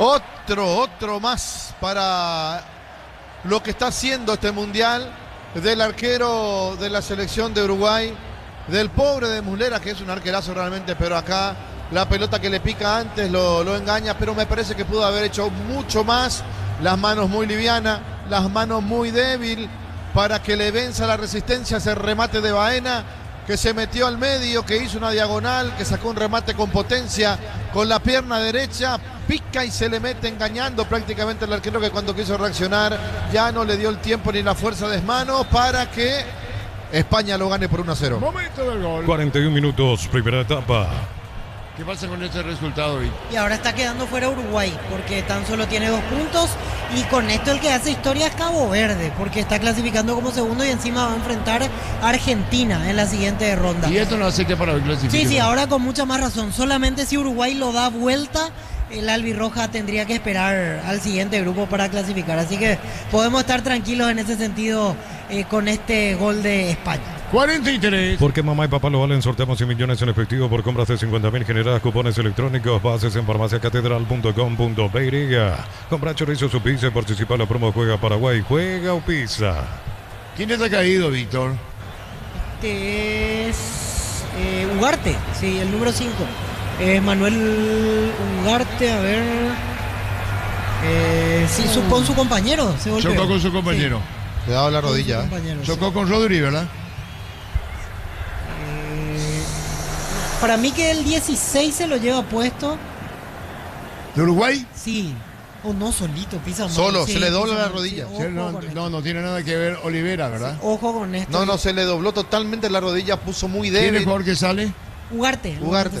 Otro más para lo que está haciendo este mundial del arquero de la selección de Uruguay, del pobre de Muslera, que es un arquerazo realmente, pero acá la pelota que le pica antes lo engaña, pero me parece que pudo haber hecho mucho más. Las manos muy livianas, las manos muy débil para que le venza la resistencia ese remate de Baena, que se metió al medio, que hizo una diagonal, que sacó un remate con potencia con la pierna derecha, pica y se le mete engañando prácticamente al arquero, que cuando quiso reaccionar ya no le dio el tiempo ni la fuerza de mano para que España lo gane por 1-0. Momento del gol. 41 minutos, primera etapa. ¿Qué pasa con este resultado, Vic? Y ahora está quedando fuera Uruguay, porque tan solo tiene 2 puntos. Y con esto el que hace historia es Cabo Verde, porque está clasificando como segundo y encima va a enfrentar a Argentina en la siguiente ronda. Y esto no hace que para el clasifique. Sí, ahora con mucha más razón. Solamente si Uruguay lo da vuelta, el albirroja tendría que esperar al siguiente grupo para clasificar. Así que podemos estar tranquilos en ese sentido con este gol de España. 43. Porque mamá y papá lo valen, sorteamos 100 millones en efectivo por compras de 50.000 generadas, cupones electrónicos, bases en farmaciacatedral.com.py. Compra chorizo su pizza y participa en la promo Juega Paraguay, Juega o Pizza. ¿Quién está caído, Víctor? Este es Ugarte, sí, el número 5. Manuel Ugarte, a ver. Sí, con su compañero se golpeó. Chocó con su compañero. Sí. Cuidado la rodilla. Chocó sí con Rodri, ¿verdad? Para mí que el 16 se lo lleva puesto. ¿De Uruguay? Sí. O no, solito, pisa mal. Solo, sí, se le dobla la mal, rodilla. sí, No tiene nada que ver Olivera, ¿verdad? Sí, ojo con esto. No, se le dobló totalmente la rodilla, puso muy ¿Quién es débil. el jugador que sale? Ugarte.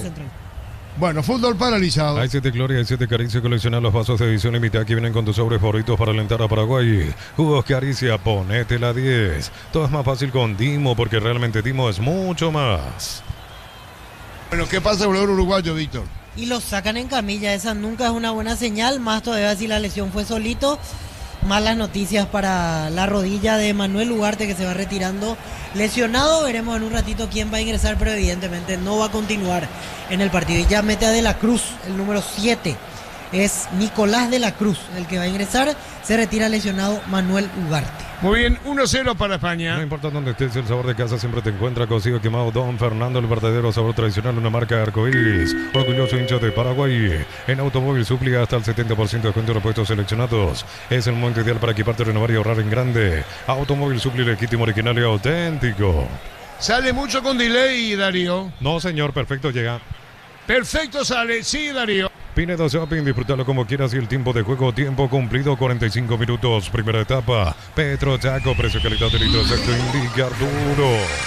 Bueno, fútbol paralizado. Hay 7 Gloria, hay 7 Caricia. Colecciona los vasos de edición limitada que vienen con tus sobres favoritos para alentar a Paraguay. Jugos Caricia, ponete la 10. Todo es más fácil con Dimo, porque realmente Dimo es mucho más. Bueno, ¿qué pasa con el uruguayo, Víctor? Y lo sacan en camilla, esa nunca es una buena señal, más todavía si la lesión fue solito. Malas noticias para la rodilla de Manuel Ugarte, que se va retirando lesionado. Veremos en un ratito quién va a ingresar, pero evidentemente no va a continuar en el partido. Y ya mete a De la Cruz, el número 7. Es Nicolás De la Cruz el que va a ingresar. Se retira lesionado Manuel Ugarte. Muy bien, 1-0 para España. No importa dónde estés, el sabor de casa siempre te encuentra. Cocido quemado Don Fernando, el verdadero sabor tradicional, una marca arcoíris. Orgulloso hincha de Paraguay. En Automóvil Supli hasta el 70% de descuento de repuestos seleccionados. Es el momento ideal para equiparte, renovar y ahorrar en grande. Automóvil Supli, legítimo, original y auténtico. Sale mucho con delay, Darío. No, señor, perfecto, llega. Perfecto sale, sí, Darío. Pinedo Shopping, disfrútalo como quieras y el tiempo de juego, tiempo cumplido, 45 minutos, primera etapa. Petro Chaco, precio, calidad de litro exacto, indica duro.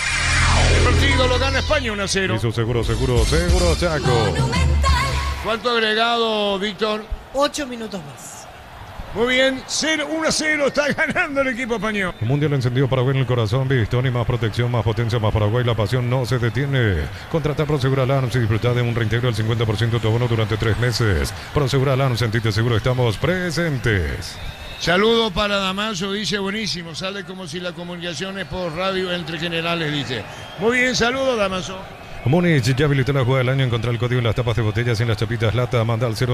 El partido lo gana España 1-0. Hizo seguro Chaco. ¿Cuánto agregado, Víctor? 8 minutos más. Muy bien, 1-0, está ganando el equipo español. Un mundial encendido para ver en el corazón, Bistoni, más protección, más potencia, más Paraguay, la pasión no se detiene. Contrata Prosegur Alarms y disfruta de un reintegro del 50% de tu abono durante 3 meses. Prosegur Alarms, sentite seguro, estamos presentes. Saludo para Damaso, dice buenísimo, sale como si la comunicación es por radio entre generales, dice. Muy bien, saludo Damaso. Múnich ya habilitó la jugada del año. Encontrar el código en las tapas de botellas y en las chapitas lata. Manda al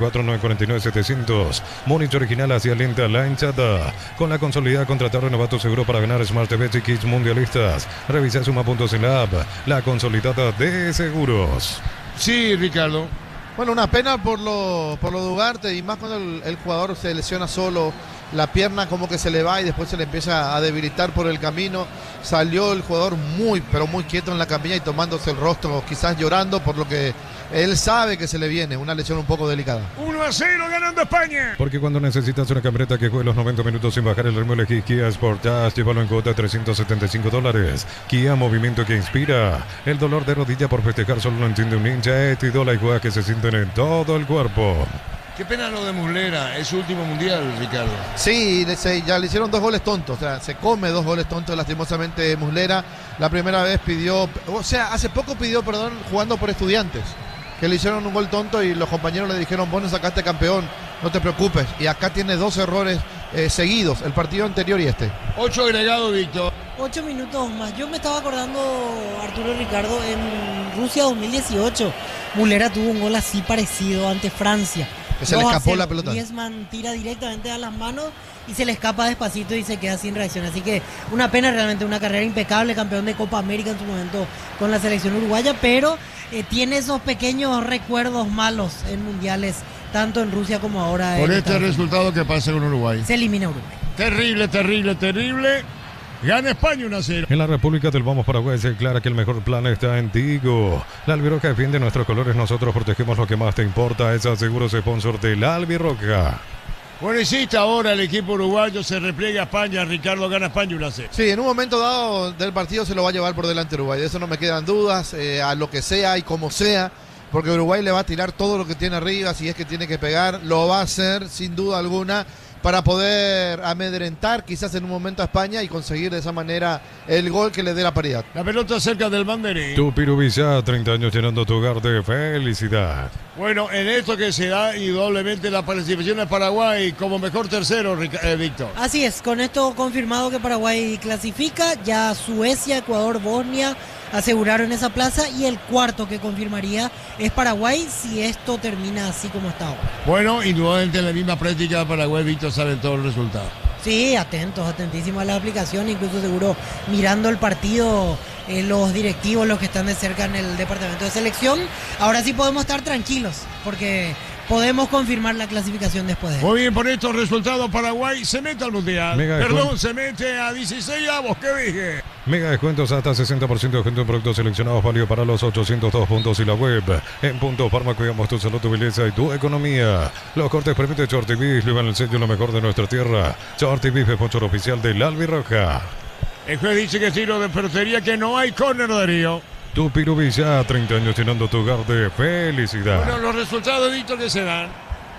0994-949-700. Múnich original hacia lenta la hinchada. Con la consolidada contratar renovato seguro para ganar Smart TV y Kits mundialistas. Revisa suma puntos en la app. La consolidada de seguros. Sí, Ricardo. Bueno, una pena por lo de Ugarte, y más cuando el jugador se lesiona solo, la pierna como que se le va y después se le empieza a debilitar por el camino. Salió el jugador muy, pero muy quieto en la camilla y tomándose el rostro, quizás llorando por lo que él sabe que se le viene, una lesión un poco delicada. 1-0 ganando España. Porque cuando necesitas una camioneta que juegue los 90 minutos sin bajar el ritmo, elegí Kia Sportage, llévalo en cuota de $375. Kia, movimiento que inspira. El dolor de rodilla por festejar solo lo entiende un hincha. Ídola y juega que se sienten en todo el cuerpo. Qué pena lo de Muslera, es su último mundial, Ricardo. Sí, ya le hicieron 2 goles tontos, o sea, se come 2 goles tontos lastimosamente Muslera. La primera vez hace poco pidió perdón jugando por Estudiantes, que le hicieron un gol tonto y los compañeros le dijeron, vos no sacaste campeón, no te preocupes. Y acá tiene 2 errores seguidos, el partido anterior y este. 8 agregado, Víctor. 8 minutos más. Yo me estaba acordando, Arturo Ricardo, en Rusia 2018, Muslera tuvo un gol así parecido ante Francia. Que se le escapó la 2-0. pelota. Griezmann tira directamente a las manos y se le escapa despacito y se queda sin reacción. Así que una pena, realmente una carrera impecable, campeón de Copa América en su momento con la selección uruguaya, pero tiene esos pequeños recuerdos malos en mundiales, tanto en Rusia como ahora Por en este Estados Unidos. resultado que pasa con Uruguay. Se elimina Uruguay. Terrible, terrible, terrible. Gana España 1-0. En la República del Vamos Paraguay se declara que el mejor plan está en Tigo. La Albirroja defiende nuestros colores, nosotros protegemos lo que más te importa. Es Seguros sponsor de la Albirroja. Bueno, hiciste ahora el equipo uruguayo, se repliega a España, Ricardo gana España 1-0. Sí, en un momento dado del partido se lo va a llevar por delante Uruguay. De eso no me quedan dudas, a lo que sea y como sea, porque Uruguay le va a tirar todo lo que tiene arriba, si es que tiene que pegar, lo va a hacer sin duda alguna, para poder amedrentar quizás en un momento a España y conseguir de esa manera el gol que le dé la paridad. La pelota cerca del banderín. Tu Pirubilla, 30 años llenando tu hogar de felicidad. Bueno, en esto que se da indudablemente la participación de Paraguay como mejor tercero, Víctor. Así es, con esto confirmado que Paraguay clasifica, ya Suecia, Ecuador, Bosnia aseguraron esa plaza y el cuarto que confirmaría es Paraguay si esto termina así como está ahora. Bueno, indudablemente en la misma práctica de Paraguay, Víctor, saben todos los resultados. Sí, atentísimos a la aplicación, incluso seguro mirando el partido, los directivos, los que están de cerca en el departamento de selección. Ahora sí podemos estar tranquilos, porque podemos confirmar la clasificación después de él. Muy bien, por estos resultados Paraguay se mete al Mundial. Mega Perdón, se mete a 16avos, ¿qué dije? Mega descuentos hasta 60% de descuento en productos seleccionados, válido para los 802 puntos y la web. En Punto Farma cuidamos tu salud, tu belleza y tu economía. Los cortes permite Short TV, llevan el sello lo mejor de nuestra tierra. Short TV, sponsor oficial de la Albirroja. El juez dice que es tiro de portería, que no hay córner, Darío. Tu Pirubilla, 30 años llenando tu hogar de felicidad. Bueno, los resultados, Víctor, que se dan.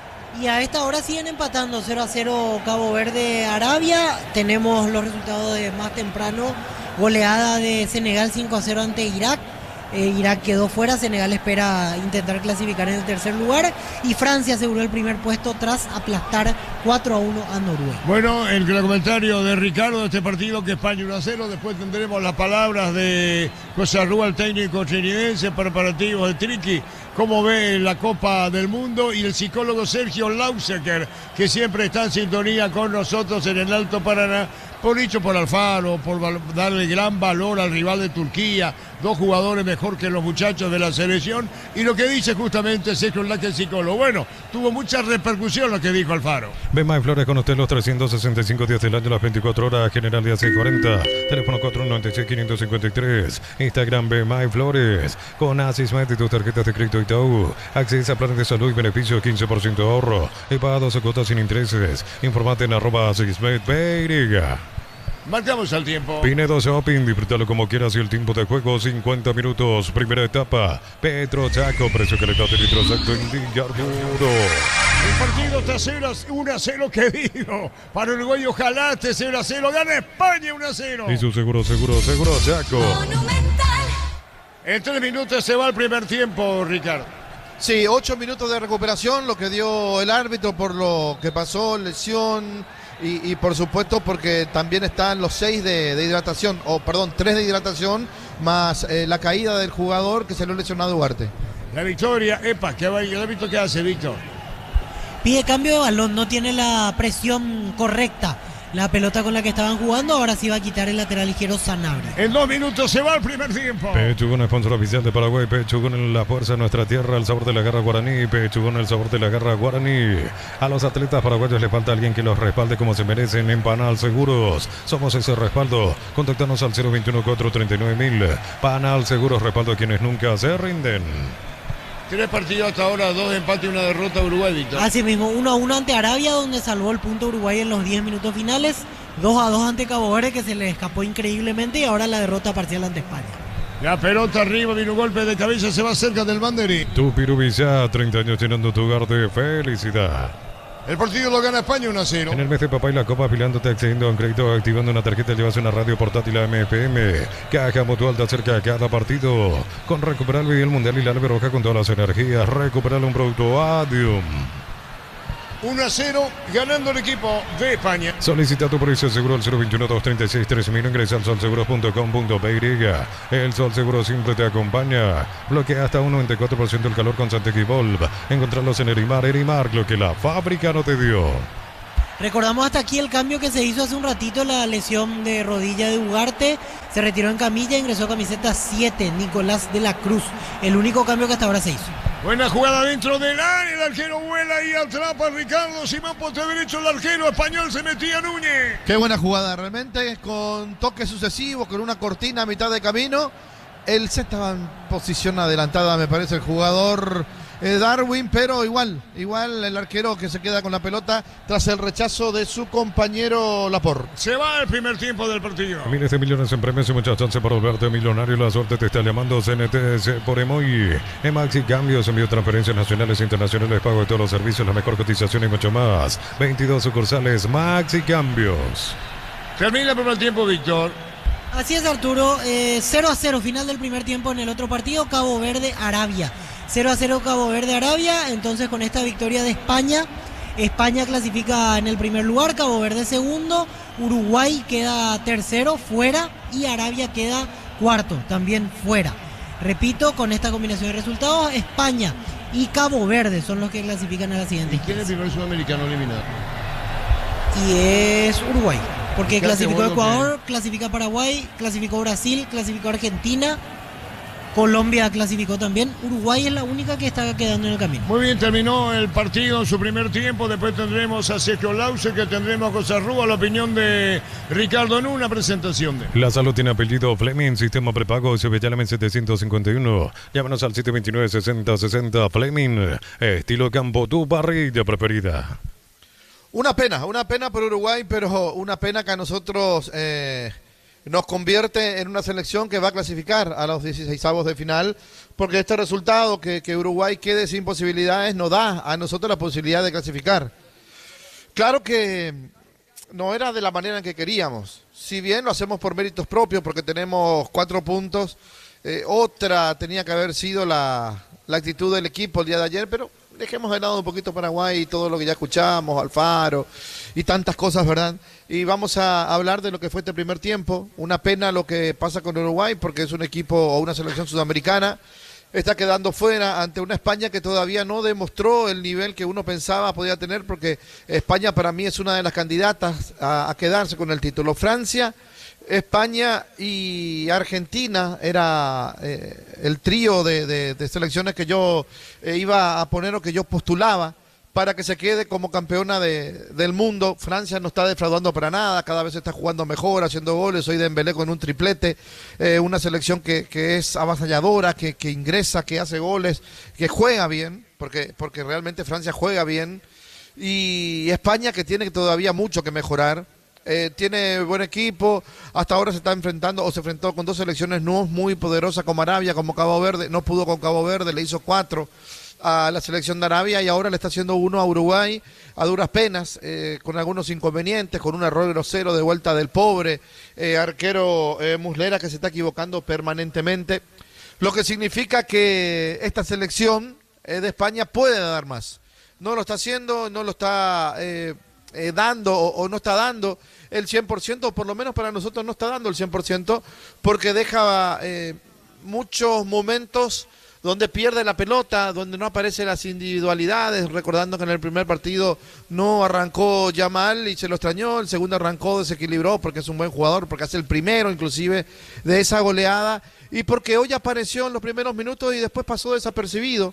Y a esta hora siguen empatando 0-0 Cabo Verde, Arabia. Tenemos los resultados de más temprano. Goleada de Senegal 5-0 ante Irak. Irak quedó fuera, Senegal espera intentar clasificar en el tercer lugar y Francia aseguró el primer puesto tras aplastar 4-1 a Noruega. Bueno, el comentario de Ricardo de este partido, que España 1-0, después tendremos las palabras de José Arrúa, el técnico trinitense, preparativos de Triqui, cómo ve la Copa del Mundo, y el psicólogo Sergio Lausecker, que siempre está en sintonía con nosotros en el Alto Paraná, por dicho por Alfaro, por darle gran valor al rival de Turquía, dos jugadores mejor que los muchachos de la selección, y lo que dice justamente Sergio Lausecker, el psicólogo. Bueno, tuvo mucha repercusión lo que dijo Alfaro. Bema y Flores con usted los 365 días del año, las 24 horas, General de 640, teléfono 496-553, Instagram Bema y Flores, con Asismet y tus tarjetas de crédito Itaú, accesa a planes de salud y beneficios 15% de ahorro, y pagados a cuotas sin intereses. Informate en @asismet.py. Marcamos al tiempo. Pinedo Shopping, disfrútalo como quieras y el tiempo de juego 50 minutos. Primera etapa, Petro Chaco, precio calidad de litro exacto en Dillarburo. El partido está 1-0, que digo. Para Uruguay, ojalá esté 0-0. Gana España 1-0. Y su seguro Chaco. En 3 minutos se va el primer tiempo, Ricardo. Sí, 8 minutos de recuperación, lo que dio el árbitro por lo que pasó, lesión y por supuesto porque también están los 6 de hidratación, 3 de hidratación, más la caída del jugador que se lo lesionado a Duarte. La victoria, ¿qué visto que hace, Víctor? Pide cambio de balón, no tiene la presión correcta. La pelota con la que estaban jugando, ahora sí va a quitar el lateral izquierdo Sanabria. En 2 minutos se va el primer tiempo. Pechugón, sponsor oficial de Paraguay. Pechugón en la fuerza de nuestra tierra, el sabor de la garra guaraní. Pechugón, el sabor de la garra guaraní. A los atletas paraguayos le falta alguien que los respalde como se merecen en Panal Seguros. Somos ese respaldo. Contactanos al 021-439-1000. Panal Seguros, respaldo a quienes nunca se rinden. 3 partidos hasta ahora, 2 empates y 1 derrota Uruguay, Víctor. Así mismo, 1-1 ante Arabia, donde salvó el punto Uruguay en los 10 minutos finales. 2-2 ante Cabo Verde, que se le escapó increíblemente, y ahora la derrota parcial ante España. La pelota arriba, vino un golpe de cabeza, se va cerca del banderín. Tu Pirubilla, 30 años llenando tu hogar de felicidad. El partido lo gana España 1-0. En el mes de papá y la copa, afiliándote, accediendo a un crédito, activando una tarjeta, llevas una radio portátil a MPM. Caja Mutual te acerca a cada partido. Con Recuperalo y el Mundial y la Albirroja con todas las energías. Recuperalo, un producto Adium. 1-0, ganando el equipo de España. Solicita tu precio seguro al 021-236-3000. Ingresa al solseguros.com.py. El Sol Seguro siempre te acompaña. Bloquea hasta un 94% el calor con Santec y Volv. Encontrarlos en Erimar. Erimar, lo que la fábrica no te dio. Recordamos hasta aquí el cambio que se hizo hace un ratito, la lesión de rodilla de Ugarte. Se retiró en camilla, ingresó camiseta 7, Nicolás de la Cruz. El único cambio que hasta ahora se hizo. Buena jugada dentro del área, el arquero vuela y atrapa a Ricardo Simón por derecho, el arquero español se metía Núñez. Qué buena jugada, realmente, con toques sucesivos, con una cortina a mitad de camino. Él se estaba en posición adelantada, me parece, el jugador Darwin, pero igual el arquero que se queda con la pelota tras el rechazo de su compañero Laporte. Se va el primer tiempo del partido. Miles de millones en premios y muchas chances para volverte millonario. La suerte te está llamando. CNT por Emoy. En Maxi Cambios, envío transferencias nacionales e internacionales, pago de todos los servicios, la mejor cotización y mucho más. 22 sucursales Maxi Cambios. Termina el primer tiempo, Víctor. Así es, Arturo. 0-0, final del primer tiempo en el otro partido, Cabo Verde, Arabia. 0-0 Cabo Verde, Arabia. Entonces, con esta victoria de España, España clasifica en el primer lugar, Cabo Verde segundo, Uruguay queda tercero, fuera, y Arabia queda cuarto, también fuera. Repito, con esta combinación de resultados, España y Cabo Verde son los que clasifican a la siguiente. ¿Y quién es el primer sudamericano eliminado? Y es Uruguay, porque ¿Qué hace clasificó Bordo Ecuador, clasifica Paraguay, clasificó Brasil, clasificó Argentina, Colombia clasificó también. Uruguay es la única que está quedando en el camino. Muy bien, terminó el partido en su primer tiempo. Después tendremos a Sergio Lauser, que tendremos a José Rúa, la opinión de Ricardo en una presentación de... La salud tiene apellido Fleming, sistema prepago SBYLM 751. Llámanos al 729-6060 Fleming, estilo campo, tu parrilla preferida. Una pena por Uruguay, pero una pena que a nosotros nos convierte en una selección que va a clasificar a los 16avos de final, porque este resultado, que Uruguay quede sin posibilidades, nos da a nosotros la posibilidad de clasificar. Claro que no era de la manera en que queríamos, si bien lo hacemos por méritos propios, porque tenemos 4 puntos, otra tenía que haber sido la actitud del equipo el día de ayer, pero dejemos de lado un poquito Paraguay y todo lo que ya escuchamos, Alfaro y tantas cosas, ¿verdad? Y vamos a hablar de lo que fue este primer tiempo. Una pena lo que pasa con Uruguay, porque es un equipo o una selección sudamericana. Está quedando fuera ante una España que todavía no demostró el nivel que uno pensaba podía tener, porque España para mí es una de las candidatas a quedarse con el título. Francia, España y Argentina era el trío de selecciones que yo iba a poner o que yo postulaba para que se quede como campeona del mundo. Francia no está defraudando para nada, cada vez está jugando mejor, haciendo goles. Hoy Dembélé con un triplete, una selección que es avasalladora, que ingresa, que hace goles, que juega bien, porque realmente Francia juega bien. Y España, que tiene todavía mucho que mejorar. Tiene buen equipo, hasta ahora se está enfrentando o se enfrentó con 2 selecciones no muy poderosas como Arabia, como Cabo Verde. No pudo con Cabo Verde, le hizo 4 a la selección de Arabia y ahora le está haciendo 1 a Uruguay a duras penas, con algunos inconvenientes, con un error grosero de vuelta del pobre arquero Muslera, que se está equivocando permanentemente, lo que significa que esta selección de España puede dar más. No lo está haciendo, no lo está dando o no está dando el 100%, o por lo menos para nosotros no está dando el 100%, porque deja muchos momentos donde pierde la pelota, donde no aparecen las individualidades, recordando que en el primer partido no arrancó ya mal y se lo extrañó, el segundo arrancó, desequilibró porque es un buen jugador, porque hace el primero inclusive de esa goleada, y porque hoy apareció en los primeros minutos y después pasó desapercibido,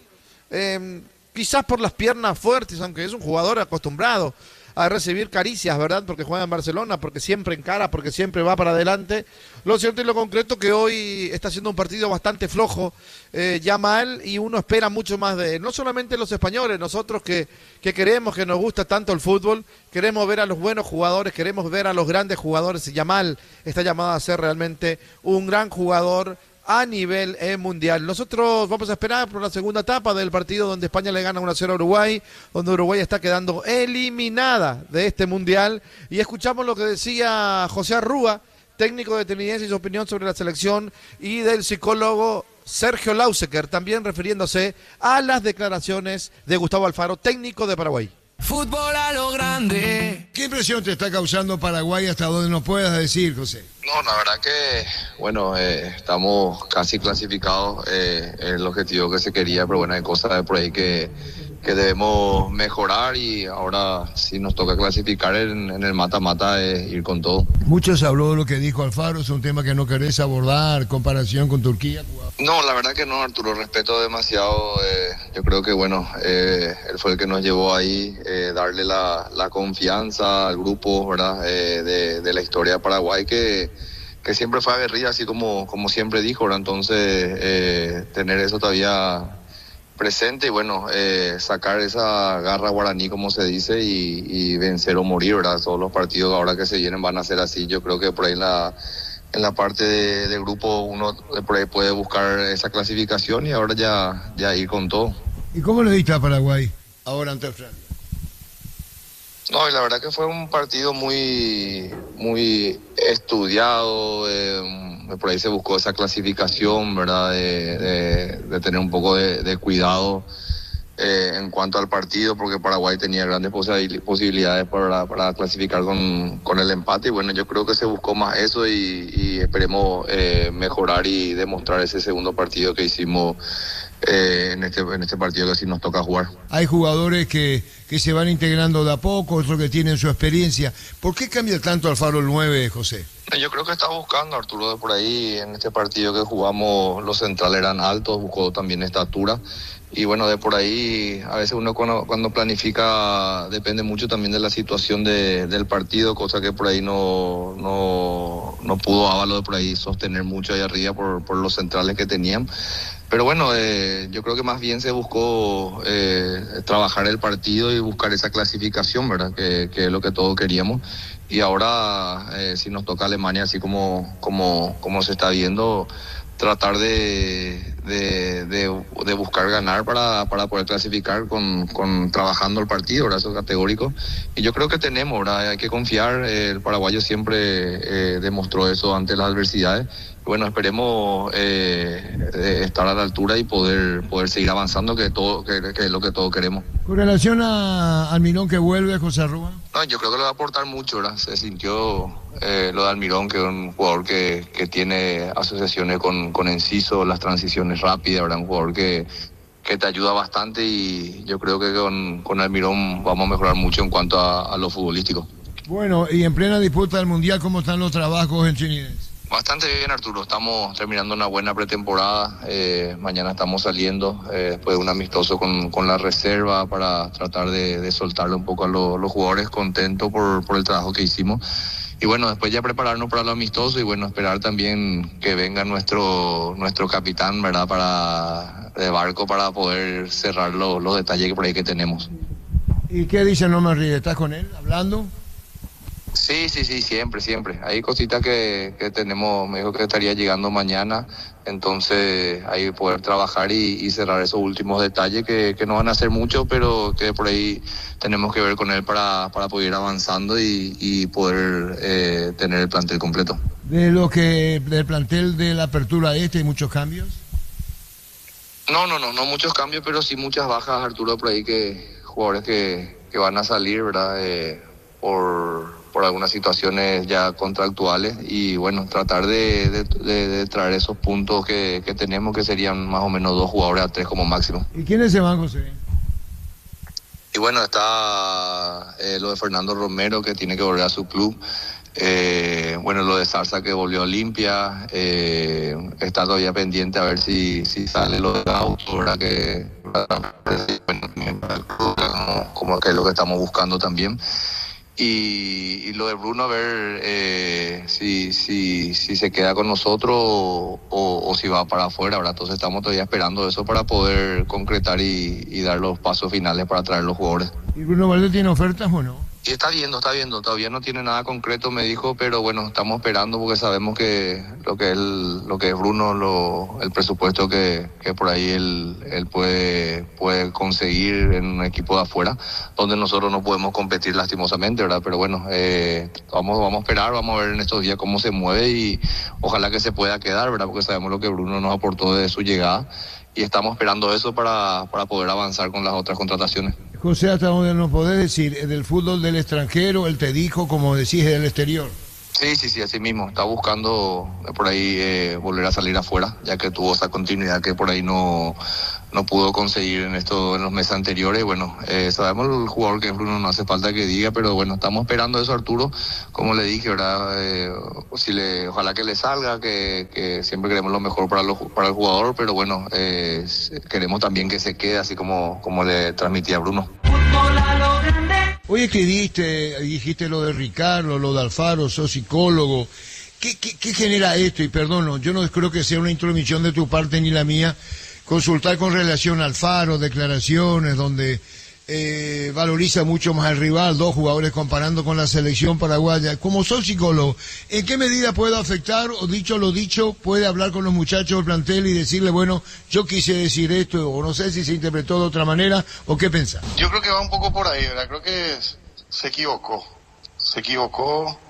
quizás por las piernas fuertes, aunque es un jugador acostumbrado a recibir caricias, ¿verdad? Porque juega en Barcelona, porque siempre encara, porque siempre va para adelante. Lo cierto y lo concreto que hoy está haciendo un partido bastante flojo, ya mal, y uno espera mucho más de él. No solamente los españoles, nosotros que queremos, que nos gusta tanto el fútbol, queremos ver a los buenos jugadores, queremos ver a los grandes jugadores. Yamal está llamado a ser realmente un gran jugador a nivel mundial. Nosotros vamos a esperar por la segunda etapa del partido, donde España le gana 1-0 a Uruguay, donde Uruguay está quedando eliminada de este mundial, y escuchamos lo que decía José Rúa, técnico de Tenerife, y su opinión sobre la selección, y del psicólogo Sergio Lausecker, también refiriéndose a las declaraciones de Gustavo Alfaro, técnico de Paraguay. Fútbol a lo grande. ¿Qué impresión te está causando Paraguay hasta donde nos puedas decir, José? No, la verdad que, bueno, estamos casi clasificados, el objetivo que se quería, pero bueno, hay cosas por ahí que debemos mejorar y ahora si nos toca clasificar en el mata-mata es ir con todo. Muchos habló de lo que dijo Alfaro, es un tema que no querés abordar, comparación con Turquía. No, la verdad que no, Arturo, respeto demasiado, yo creo que bueno, él fue el que nos llevó ahí, darle la confianza al grupo, ¿verdad? De la historia de Paraguay que siempre fue aguerrida, así como siempre dijo, ¿verdad? Entonces, tener eso todavía presente y bueno, sacar esa garra guaraní, como se dice, y vencer o morir, ¿verdad? Todos los partidos ahora que se vienen van a ser así. Yo creo que por ahí en la parte del grupo uno por ahí puede buscar esa clasificación y ahora ya ir con todo. ¿Y cómo le diste a Paraguay ahora ante Francia? No, y la verdad que fue un partido muy estudiado, por ahí se buscó esa clasificación, ¿verdad? De tener un poco de cuidado en cuanto al partido, porque Paraguay tenía grandes posibilidades para clasificar con el empate, y bueno, yo creo que se buscó más eso y esperemos mejorar y demostrar ese segundo partido que hicimos en este partido que sí nos toca jugar. Hay jugadores que se van integrando de a poco, otros que tienen su experiencia. ¿Por qué cambia tanto Alfaro el 9, José? Yo creo que está buscando, Arturo, de por ahí, en este partido que jugamos, los centrales eran altos, buscó también estatura. Y bueno, de por ahí, a veces uno cuando planifica depende mucho también de la situación del partido, cosa que por ahí no pudo Ábalos de por ahí sostener mucho ahí arriba por los centrales que tenían. Pero bueno, yo creo que más bien se buscó trabajar el partido y buscar esa clasificación, ¿verdad? Que es lo que todos queríamos. Y ahora, si nos toca Alemania, así como se está viendo, tratar de buscar ganar para poder clasificar con trabajando el partido, ¿verdad? Eso es categórico. Y yo creo que tenemos, ¿verdad? Hay que confiar. El paraguayo siempre demostró eso ante las adversidades. Bueno, esperemos estar a la altura y poder seguir avanzando, que es lo que todos queremos. Con relación a Almirón que vuelve, José Rúa. No, yo creo que le va a aportar mucho, ¿verdad? Se sintió lo de Almirón, que es un jugador que tiene asociaciones con Enciso, las transiciones rápidas, ¿verdad? Un jugador que te ayuda bastante y yo creo que con Almirón vamos a mejorar mucho en cuanto a lo futbolístico. Bueno, y en plena disputa del Mundial, ¿cómo están los trabajos en Trinidad? Bastante bien, Arturo, estamos terminando una buena pretemporada, mañana estamos saliendo después de un amistoso con la reserva para tratar de soltarle un poco a los jugadores, contentos por el trabajo que hicimos. Y bueno, después ya prepararnos para lo amistoso y bueno, esperar también que venga nuestro capitán, ¿verdad? De barco para poder cerrar los detalles que por ahí que tenemos. ¿Y qué dice No Me Ríe? ¿Estás con él hablando? Sí, siempre. Hay cositas que tenemos, me dijo que estaría llegando mañana, entonces ahí poder trabajar y cerrar esos últimos detalles que no van a ser mucho, pero que por ahí tenemos que ver con él para poder ir avanzando y poder tener el plantel completo. Del plantel de la apertura hay muchos cambios. No muchos cambios, pero sí muchas bajas, Arturo, por ahí jugadores que van a salir, ¿verdad? Por algunas situaciones ya contractuales y bueno, tratar de traer esos puntos que tenemos, que serían más o menos 2 jugadores a 3 como máximo. ¿Y quiénes se van, José? Y bueno, está lo de Fernando Romero, que tiene que volver a su club. Bueno, lo de Zarza, que volvió a Olimpia. Está todavía pendiente a ver si sale lo de Auto, ¿verdad? Que bueno, como que es lo que estamos buscando también. Y lo de Bruno, a ver si se queda con nosotros o si va para afuera, ¿verdad? Entonces estamos todavía esperando eso para poder concretar y dar los pasos finales para traer los jugadores. ¿Y Bruno Valdés tiene ofertas o no? Y está viendo, todavía no tiene nada concreto, me dijo, pero bueno, estamos esperando porque sabemos que lo que es Bruno, el presupuesto que por ahí él puede conseguir en un equipo de afuera, donde nosotros no podemos competir lastimosamente, ¿verdad? Pero bueno, vamos a esperar, vamos a ver en estos días cómo se mueve y ojalá que se pueda quedar, ¿verdad? Porque sabemos lo que Bruno nos aportó desde su llegada y estamos esperando eso para poder avanzar con las otras contrataciones. José, ¿hasta dónde nos podés decir? ¿Del fútbol del extranjero? Él te dijo, como decís, del exterior. Sí, así mismo. Está buscando por ahí volver a salir afuera, ya que tuvo esa continuidad que por ahí no pudo conseguir en los meses anteriores. Bueno, sabemos el jugador que es Bruno, no hace falta que diga, pero bueno, estamos esperando eso, Arturo. Como le dije, ¿verdad? Ojalá que le salga, que siempre queremos lo mejor para el jugador, pero bueno, queremos también que se quede, así como le transmitía a Bruno. Oye, que dijiste lo de Ricardo, lo de Alfaro, sos psicólogo. ¿Qué genera esto? Y perdón, yo no creo que sea una intromisión de tu parte ni la mía, consultar con relación a Alfaro, declaraciones donde valoriza mucho más al rival, 2 jugadores comparando con la selección paraguaya. Como sos psicólogo, ¿en qué medida puede afectar, o dicho lo dicho, puede hablar con los muchachos del plantel y decirle, bueno, yo quise decir esto, o no sé si se interpretó de otra manera, o qué pensás? Yo creo que va un poco por ahí, ¿verdad? Creo que se equivocó,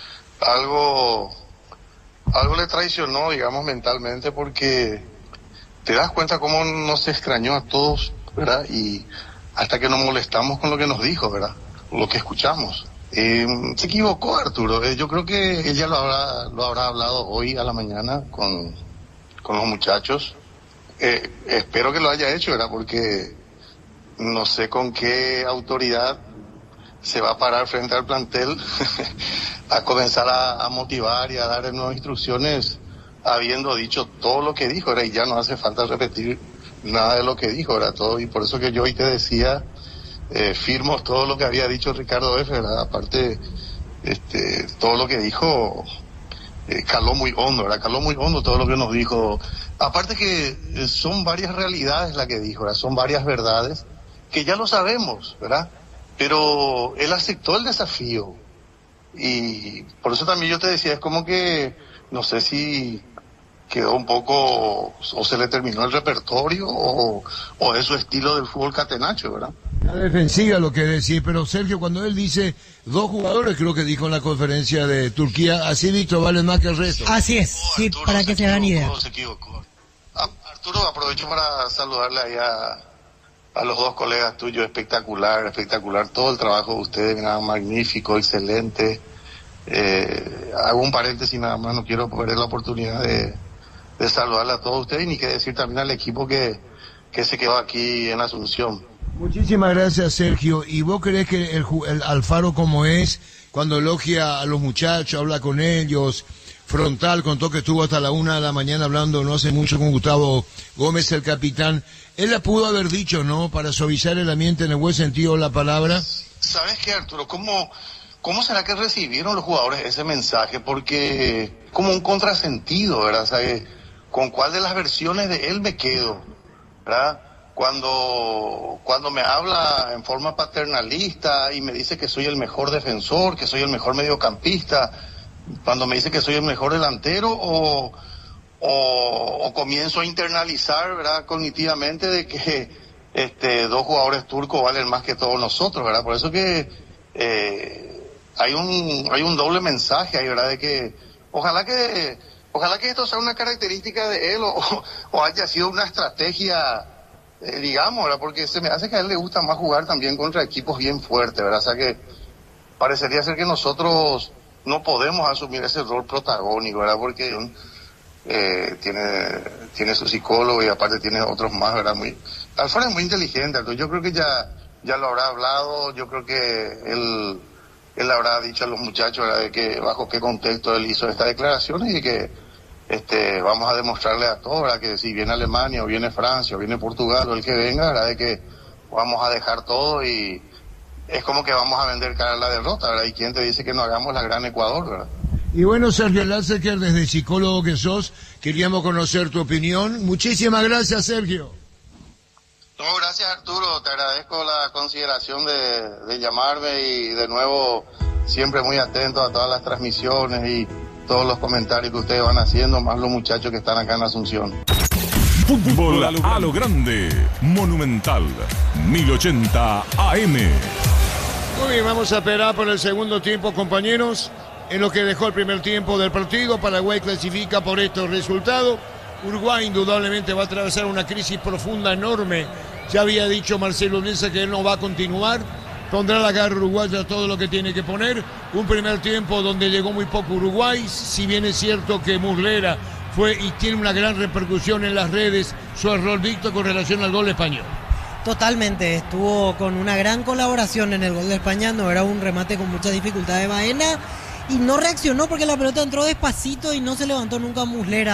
algo le traicionó, digamos, mentalmente, porque te das cuenta cómo nos extrañó a todos, ¿verdad? Y hasta que nos molestamos con lo que nos dijo, ¿verdad? Lo que escuchamos. Se equivocó, Arturo. Yo creo que ella lo habrá hablado hoy a la mañana con los muchachos. Espero que lo haya hecho, ¿verdad? Porque no sé con qué autoridad se va a parar frente al plantel a comenzar a motivar y a dar nuevas instrucciones, habiendo dicho todo lo que dijo, ¿verdad? Y ya no hace falta repetir nada de lo que dijo, ¿verdad? Todo, y por eso que yo hoy te decía, firmo todo lo que había dicho Ricardo F., ¿verdad? Aparte, todo lo que dijo caló muy hondo, ¿verdad? Caló muy hondo todo lo que nos dijo. Aparte que son varias realidades las que dijo, ¿verdad? Son varias verdades que ya lo sabemos, ¿verdad? Pero él aceptó el desafío. Y por eso también yo te decía, es como que, no sé si quedó un poco, o se le terminó el repertorio, o es su estilo del fútbol catenacho, ¿verdad? La defensiva lo que decir, pero Sergio, cuando él dice 2 jugadores, creo que dijo en la conferencia de Turquía, así visto vale más que el resto. Así es, sí, Arturo, para que se hagan idea. Se equivocó. Arturo, aprovecho para saludarle ahí a los 2 colegas tuyos, espectacular todo el trabajo de ustedes, nada, magnífico, excelente. Hago un paréntesis nada más, no quiero perder la oportunidad de saludarle a todos ustedes, y ni que decir también al equipo que se quedó aquí en Asunción. Muchísimas gracias, Sergio. ¿Y vos creés que el Alfaro, como es, cuando elogia a los muchachos, habla con ellos, frontal, contó que estuvo hasta la 1 de la mañana hablando no hace mucho con Gustavo Gómez, el capitán, él la pudo haber dicho, ¿no?, para suavizar el ambiente en el buen sentido de la palabra? ¿Sabes qué, Arturo? ¿Cómo será que recibieron los jugadores ese mensaje? Porque como un contrasentido, ¿verdad? ¿Sabes? ¿Con cuál de las versiones de él me quedo? ¿Verdad? Cuando me habla en forma paternalista y me dice que soy el mejor defensor, que soy el mejor mediocampista, cuando me dice que soy el mejor delantero, o comienzo a internalizar, ¿verdad?, cognitivamente, de que 2 jugadores turcos valen más que todos nosotros, ¿verdad? Por eso que hay un doble mensaje ahí, ¿verdad? De que ojalá que esto sea una característica de él, o haya sido una estrategia, digamos, ¿verdad? Porque se me hace que a él le gusta más jugar también contra equipos bien fuertes, ¿verdad? O sea que parecería ser que nosotros no podemos asumir ese rol protagónico, ¿verdad? Porque tiene su psicólogo y aparte tiene otros más, ¿verdad? Alfaro es muy inteligente, entonces yo creo que ya lo habrá hablado, yo creo que él habrá dicho a los muchachos, ¿verdad?, de que bajo qué contexto él hizo estas declaraciones, y que vamos a demostrarle a todos, ¿verdad?, que si viene Alemania o viene Francia o viene Portugal o el que venga, ¿verdad?, de que vamos a dejar todo, y es como que vamos a vender cara a la derrota, ¿verdad? Y quién te dice que no hagamos la gran Ecuador, ¿verdad? Y bueno, Sergio Latzeker, desde psicólogo que sos, queríamos conocer tu opinión. Muchísimas gracias, Sergio. No, gracias, Arturo. Te agradezco la consideración de llamarme, y de nuevo siempre muy atento a todas las transmisiones y todos los comentarios que ustedes van haciendo, más los muchachos que están acá en Asunción. Fútbol a lo grande, Monumental 1080 AM. Muy bien, vamos a esperar por el segundo tiempo, compañeros. En lo que dejó el primer tiempo del partido, Paraguay clasifica por estos resultados. Uruguay indudablemente va a atravesar una crisis profunda, enorme, Ya había dicho Marcelo Bielsa que él no va a continuar. Pondrá la garra uruguaya todo lo que tiene que poner. Un primer tiempo donde llegó muy poco Uruguay, si bien es cierto que Muslera fue y tiene una gran repercusión en las redes su error dicto con relación al gol español. Totalmente, estuvo con una gran colaboración en el gol de España, no era un remate con mucha dificultad de Baena y no reaccionó porque la pelota entró despacito y no se levantó nunca Muslera.